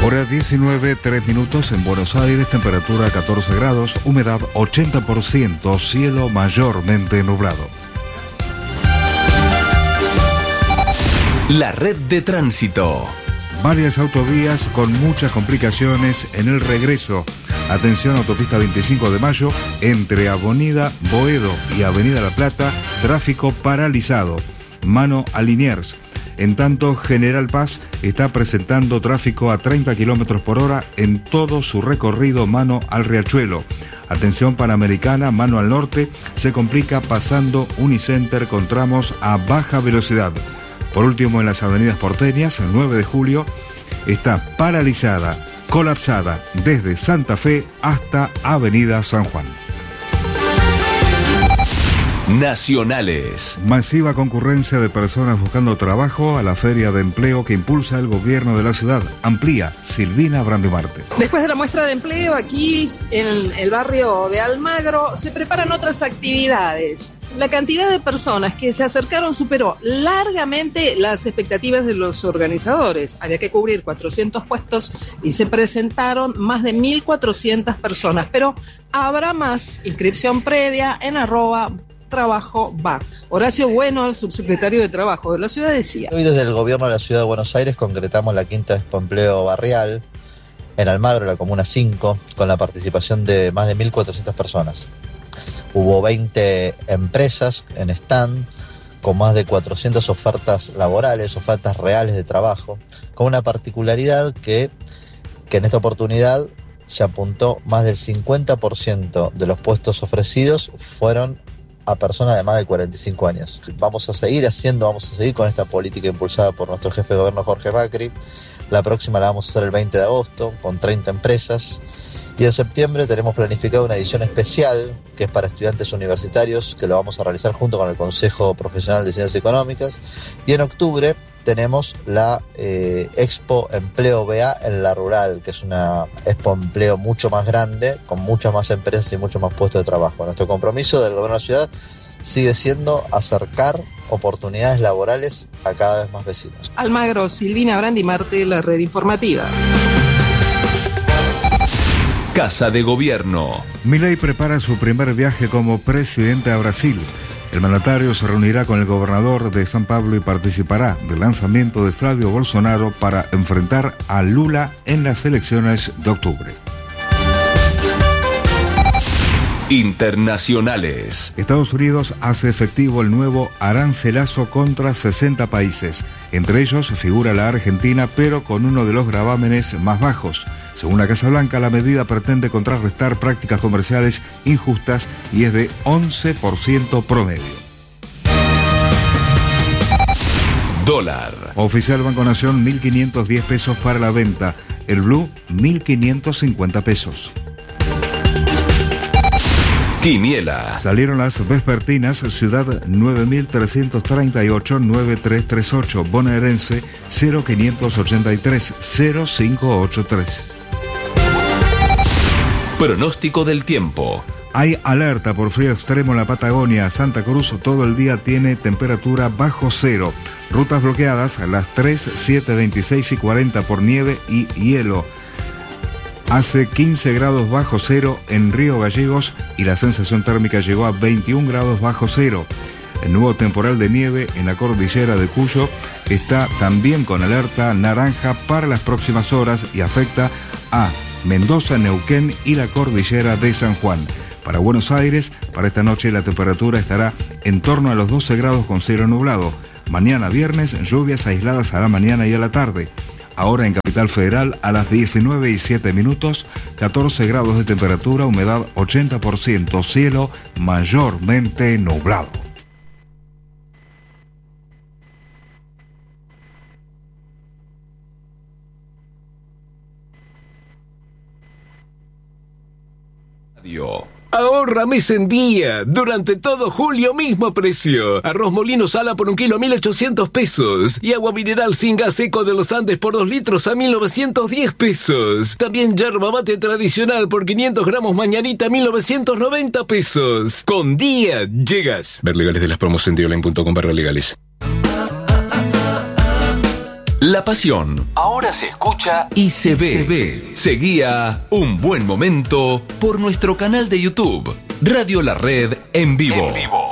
Hora 19:03 en Buenos Aires, temperatura 14 grados, humedad 80%, cielo mayormente nublado. La red de tránsito. Varias autovías con muchas complicaciones en el regreso. Atención, autopista 25 de Mayo, entre Avenida Boedo y Avenida La Plata, tráfico paralizado. Mano a Liniers. En tanto, General Paz está presentando tráfico a 30 km por hora en todo su recorrido mano al Riachuelo. Atención, Panamericana, mano al norte, se complica pasando Unicenter con tramos a baja velocidad. Por último, en las avenidas porteñas, el 9 de julio, está paralizada, colapsada desde Santa Fe hasta Avenida San Juan. Nacionales. Masiva concurrencia de personas buscando trabajo a la feria de empleo que impulsa el gobierno de la ciudad. Amplía Silvina Brandimarte. Después de la muestra de empleo aquí en el barrio de Almagro se preparan otras actividades. La cantidad de personas que se acercaron superó largamente las expectativas de los organizadores. Había que cubrir 400 puestos y se presentaron más de 1.400 personas, pero habrá más inscripción previa en @Trabajo va. Horacio Bueno, el subsecretario de Trabajo de la ciudad, decía: Hoy desde el gobierno de la ciudad de Buenos Aires concretamos la quinta Expo Empleo Barrial en Almagro, la Comuna 5, con la participación de más de 1.400 personas. Hubo 20 empresas en stand, con más de 400 ofertas laborales, ofertas reales de trabajo, con una particularidad que en esta oportunidad se apuntó más del 50% de los puestos ofrecidos fueron a personas de más de 45 años. Vamos a seguir con esta política impulsada por nuestro jefe de gobierno Jorge Macri. La próxima la vamos a hacer el 20 de agosto con 30 empresas. Y en septiembre tenemos planificado una edición especial que es para estudiantes universitarios, que lo vamos a realizar junto con el Consejo Profesional de Ciencias Económicas. Y en octubre tenemos la Expo Empleo BA en La Rural, que es una Expo Empleo mucho más grande, con muchas más empresas y muchos más puestos de trabajo. Nuestro compromiso del gobierno de la ciudad sigue siendo acercar oportunidades laborales a cada vez más vecinos. Almagro, Silvina Brandimarte, la red informativa. Casa de Gobierno. Milei prepara su primer viaje como presidente a Brasil. El mandatario se reunirá con el gobernador de San Pablo y participará del lanzamiento de Flavio Bolsonaro para enfrentar a Lula en las elecciones de octubre. Internacionales. Estados Unidos hace efectivo el nuevo arancelazo contra 60 países. Entre ellos figura la Argentina, pero con uno de los gravámenes más bajos. Según la Casa Blanca, la medida pretende contrarrestar prácticas comerciales injustas y es de 11% promedio. Dólar. Oficial Banco Nación, 1.510 pesos para la venta. El Blue, 1.550 pesos. Quiniela. Salieron las vespertinas. Ciudad 9338-9338. Bonaerense 0583-0583. Pronóstico del tiempo. Hay alerta por frío extremo en la Patagonia. Santa Cruz todo el día tiene temperatura bajo cero. Rutas bloqueadas a las 3, 7, 26 y 40 por nieve y hielo. Hace 15 grados bajo cero en Río Gallegos y la sensación térmica llegó a 21 grados bajo cero. El nuevo temporal de nieve en la cordillera de Cuyo está también con alerta naranja para las próximas horas y afecta a Mendoza, Neuquén y la cordillera de San Juan. Para Buenos Aires, para esta noche la temperatura estará en torno a los 12 grados con cielo nublado. Mañana viernes, lluvias aisladas a la mañana y a la tarde. Ahora en Capital Federal a las 19:07, 14 grados de temperatura, humedad 80%, cielo mayormente nublado. Ahorra mes en día. Durante todo julio, mismo precio. Arroz Molino Sala por 1 kilo, 1.800 pesos. Y agua mineral sin gas seco de los Andes por 2 litros a 1.910 pesos. También yerba mate tradicional por 500 gramos mañanita, 1.990 pesos. Con día llegas. Ver legales de las promos en dioline.com/legales. La pasión ahora se escucha y se ve. Seguía Un Buen Momento por nuestro canal de YouTube, Radio La Red en vivo.